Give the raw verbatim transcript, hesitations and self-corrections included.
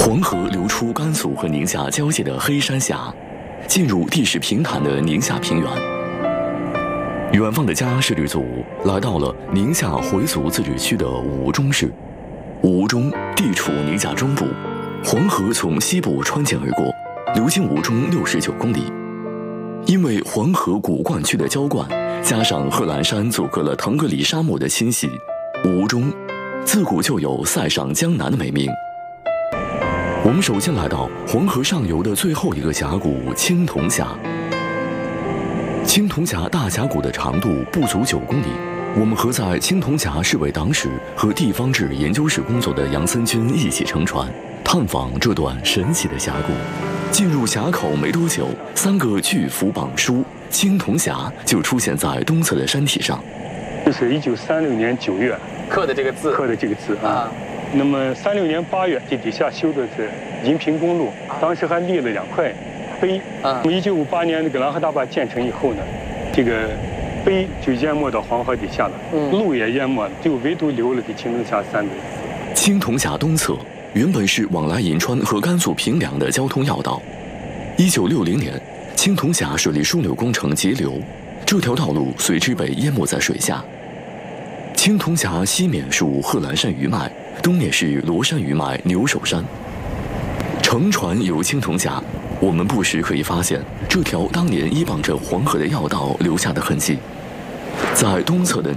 黄河流出甘肃和宁夏交界的黑山峡，进入地势平坦的宁夏平原。远方的家摄制组来到了宁夏回族自治区的吴忠市。吴忠地处宁夏中部，黄河从西部穿涧而过，流经吴忠六十九公里。因为黄河古灌区的浇灌，加上贺兰山阻隔了腾格里沙漠的侵袭，吴忠自古就有塞上江南的美名。我们首先来到黄河上游的最后一个峡谷青铜峡。青铜峡大峡谷的长度不足九公里。我们和在青铜峡市委党史和地方志研究室工作的杨森军一起乘船，探访这段神奇的峡谷。进入峡口没多久，三个巨幅榜书“青铜峡”就出现在东侧的山体上。 这是一九三六年九月刻的这个字， 刻的这个字啊。那么三六年八月，这底下修的是银平公路，当时还立了两块碑。啊，一九五八年那个兰河大坝建成以后呢，这个碑就淹没到黄河底下了，嗯、路也淹没了，就唯独留了这青铜峡三个字。 青铜峡东侧原本是往来银川和甘肃平凉的交通要道。一九六零年，青铜峡水利枢纽工程截流，这条道路随之被淹没在水下。青铜峡西面属贺兰山余脉，东面是罗山余脉牛首山。乘船游青铜峡，我们不时可以发现这条当年依傍着黄河的要道留下的痕迹。在东侧的